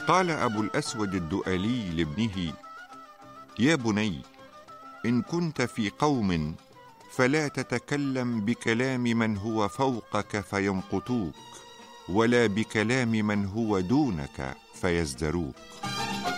قال أبو الأسود الدؤلي لابنه: يا بني، إن كنت في قوم فلا تتكلم بكلام من هو فوقك فيمقتوك، ولا بكلام من هو دونك فيزدروك.